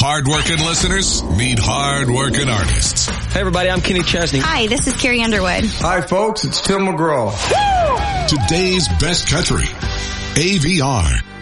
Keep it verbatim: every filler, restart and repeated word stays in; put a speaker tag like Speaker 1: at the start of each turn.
Speaker 1: Hard-working listeners meet hard-working artists.
Speaker 2: Hey, everybody, I'm Kenny Chesney.
Speaker 3: Hi, this is Carrie Underwood.
Speaker 4: Hi, folks, it's Tim McGraw.
Speaker 1: Today's best country, A V R.